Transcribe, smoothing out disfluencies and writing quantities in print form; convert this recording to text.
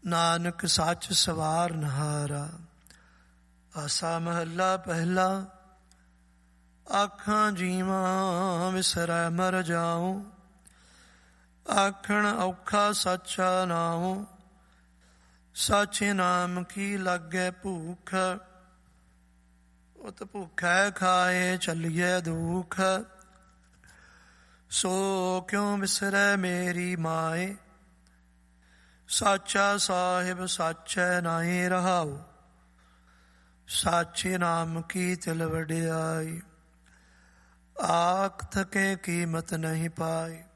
ਨਾਨਕ ਸੱਚ ਸਵਾਰਨ ਹਾਰਾ। ਆਸਾ ਮਹੱਲਾ ਪਹਿਲਾ। ਆਖਾਂ ਜੀਵਾਂ ਵਿਸਰੈ ਮਰ ਜਾਉ, ਆਖਣ ਔਖਾ ਸਾਚਾ ਨਾਉ। ਸਾਚੇ ਨਾਮ ਕੀ ਲਾਗੈ ਭੂਖ, ਉਤ ਭੁਖੈ ਖਾਏ ਚੱਲੀਐ ਦੁਖ। ਸੋ ਕਿਉ ਵਿਸਰੈ ਮੇਰੀ ਮਾਏ, ਸਾਚਾ ਸਾਹਿਬ ਸਾਚੈ ਨਾਹੀ ਰਹਾਉ। ਸਾਚੇ ਨਾਮ ਕੀ ਤਿਲ ਵਡਿਆਈ, ਆਖ ਥਕੇ ਕੀਮਤ ਨਹੀਂ ਪਾਈ।